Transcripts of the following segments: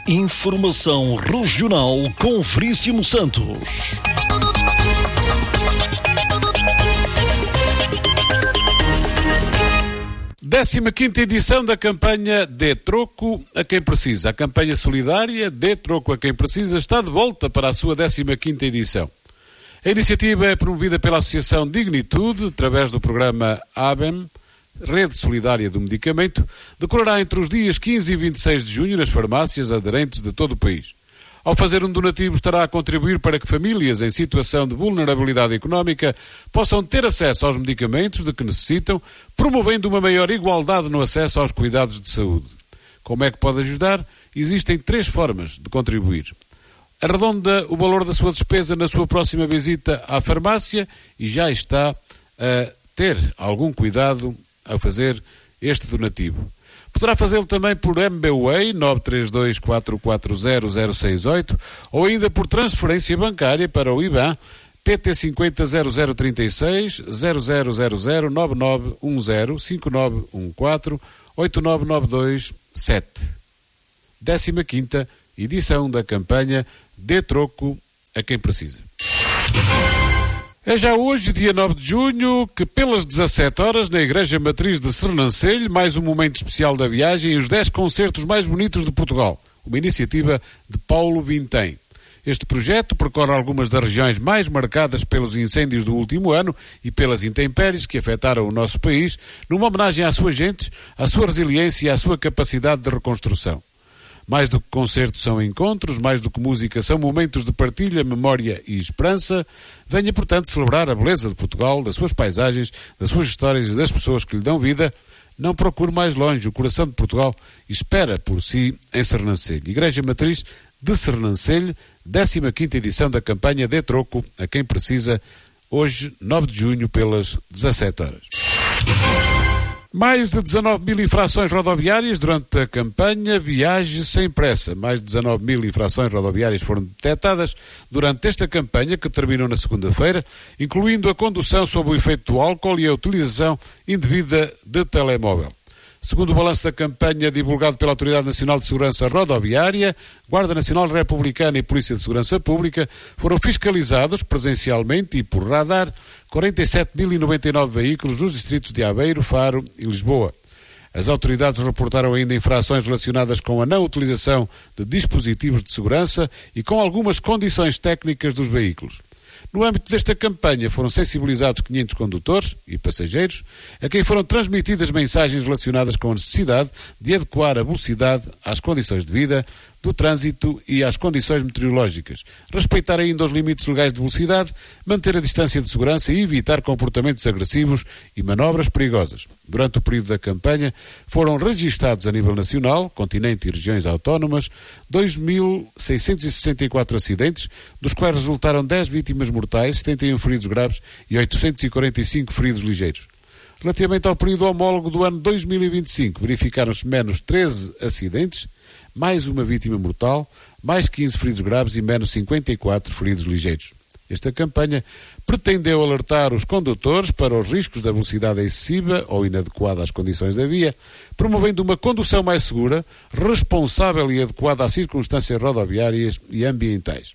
Informação regional com Veríssimo Santos. 15ª edição da campanha Dê Troco a Quem Precisa. A campanha solidária Dê Troco a Quem Precisa está de volta para a sua 15ª edição. A iniciativa é promovida pela Associação Dignitude, através do programa ABEM, Rede Solidária do Medicamento, decorrerá entre os dias 15 e 26 de junho nas farmácias aderentes de todo o país. Ao fazer um donativo, estará a contribuir para que famílias em situação de vulnerabilidade económica possam ter acesso aos medicamentos de que necessitam, promovendo uma maior igualdade no acesso aos cuidados de saúde. Como é que pode ajudar? Existem 3 formas de contribuir. Arredonda o valor da sua despesa na sua próxima visita à farmácia e já está a ter algum cuidado a fazer este donativo. Poderá fazê-lo também por MBWay 932440068 ou ainda por transferência bancária para o IBAN PT 50 0036 00009910 5914 89927. 15ª edição da campanha Dê Troco a Quem Precisa. É já hoje, dia 9 de junho, que pelas 17 horas, na Igreja Matriz de Sernancelho, mais um momento especial da viagem e os 10 concertos mais bonitos de Portugal, uma iniciativa de Paulo Vintém. Este projeto percorre algumas das regiões mais marcadas pelos incêndios do último ano e pelas intempéries que afetaram o nosso país, numa homenagem às suas gentes, à sua resiliência e à sua capacidade de reconstrução. Mais do que concertos são encontros, mais do que música são momentos de partilha, memória e esperança. Venha, portanto, celebrar a beleza de Portugal, das suas paisagens, das suas histórias e das pessoas que lhe dão vida. Não procure mais longe, o coração de Portugal espera por si em Sernancelho. Igreja Matriz de Sernancelho, 15ª edição da campanha Dê Troco a Quem Precisa, hoje, 9 de junho, pelas 17 horas. Mais de 19.000 infrações rodoviárias durante a campanha Viaje Sem Pressa. Mais de 19.000 infrações rodoviárias foram detectadas durante esta campanha, que terminou na segunda-feira, incluindo a condução sob o efeito do álcool e a utilização indevida de telemóvel. Segundo o balanço da campanha divulgado pela Autoridade Nacional de Segurança Rodoviária, Guarda Nacional Republicana e Polícia de Segurança Pública, foram fiscalizados presencialmente e por radar 47.099 veículos nos distritos de Aveiro, Faro e Lisboa. As autoridades reportaram ainda infrações relacionadas com a não utilização de dispositivos de segurança e com algumas condições técnicas dos veículos. No âmbito desta campanha foram sensibilizados 500 condutores e passageiros, a quem foram transmitidas mensagens relacionadas com a necessidade de adequar a velocidade às condições de vida, do trânsito e às condições meteorológicas, respeitar ainda os limites legais de velocidade, manter a distância de segurança e evitar comportamentos agressivos e manobras perigosas. Durante o período da campanha foram registados a nível nacional, continente e regiões autónomas, 2.664 acidentes, dos quais resultaram 10 vítimas mortais, 71 feridos graves e 845 feridos ligeiros. Relativamente ao período homólogo do ano 2025, verificaram-se menos 13 acidentes, mais uma vítima mortal, mais 15 feridos graves e menos 54 feridos ligeiros. Esta campanha pretendeu alertar os condutores para os riscos da velocidade excessiva ou inadequada às condições da via, promovendo uma condução mais segura, responsável e adequada às circunstâncias rodoviárias e ambientais.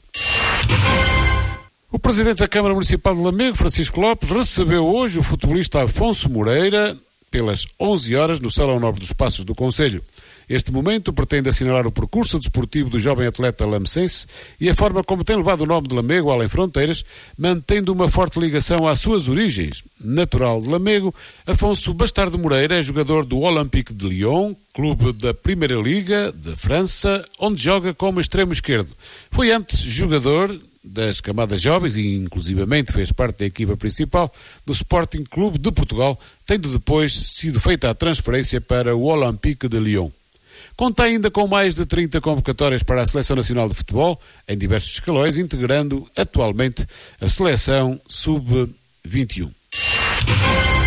O Presidente da Câmara Municipal de Lamego, Francisco Lopes, recebeu hoje o futebolista Afonso Moreira pelas 11 horas no Salão Nobre dos Passos do Concelho. Este momento pretende assinalar o percurso desportivo do jovem atleta lamecense e a forma como tem levado o nome de Lamego além fronteiras, mantendo uma forte ligação às suas origens. Natural de Lamego, Afonso Bastardo Moreira é jogador do Olympique de Lyon, clube da Primeira Liga de França, onde joga como extremo esquerdo. Foi antes jogador das camadas jovens e inclusivamente fez parte da equipa principal do Sporting Clube de Portugal, tendo depois sido feita a transferência para o Olympique de Lyon. Conta ainda com mais de 30 convocatórias para a Seleção Nacional de Futebol, em diversos escalões, integrando atualmente a Seleção Sub-21.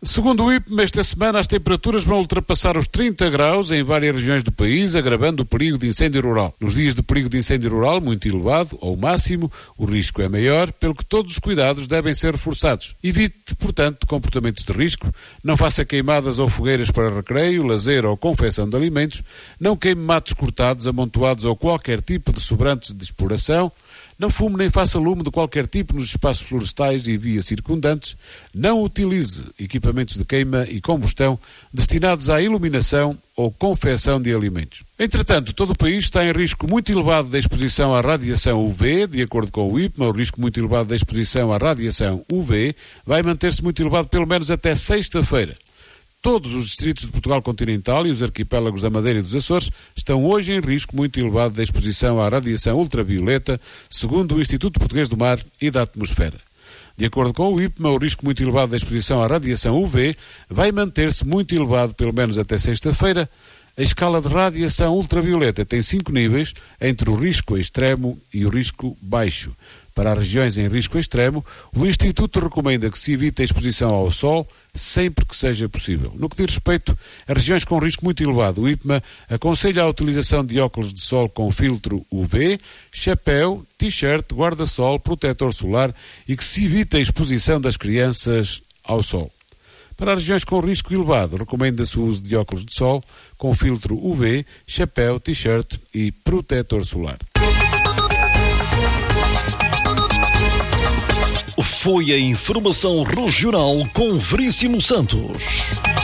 Segundo o IPMA, esta semana as temperaturas vão ultrapassar os 30 graus em várias regiões do país, agravando o perigo de incêndio rural. Nos dias de perigo de incêndio rural muito elevado, ou máximo, o risco é maior, pelo que todos os cuidados devem ser reforçados. Evite, portanto, comportamentos de risco, não faça queimadas ou fogueiras para recreio, lazer ou confecção de alimentos, não queime matos cortados, amontoados ou qualquer tipo de sobrantes de exploração, não fume nem faça lume de qualquer tipo nos espaços florestais e vias circundantes, não utilize equipamentos de queima e combustão destinados à iluminação ou confecção de alimentos. Entretanto, todo o país está em risco muito elevado de exposição à radiação UV. De acordo com o IPMA, o risco muito elevado de exposição à radiação UV vai manter-se muito elevado pelo menos até sexta-feira. Todos os distritos de Portugal continental e os arquipélagos da Madeira e dos Açores estão hoje em risco muito elevado de exposição à radiação ultravioleta, segundo o Instituto Português do Mar e da Atmosfera. De acordo com o IPMA, o risco muito elevado de exposição à radiação UV vai manter-se muito elevado pelo menos até sexta-feira. A escala de radiação ultravioleta tem 5 níveis, entre o risco extremo e o risco baixo. Para as regiões em risco extremo, o Instituto recomenda que se evite a exposição ao sol sempre que seja possível. No que diz respeito a regiões com risco muito elevado, o IPMA aconselha a utilização de óculos de sol com filtro UV, chapéu, t-shirt, guarda-sol, protetor solar e que se evite a exposição das crianças ao sol. Para as regiões com risco elevado, recomenda-se o uso de óculos de sol com filtro UV, chapéu, t-shirt e protetor solar. Foi a informação regional com Veríssimo Santos.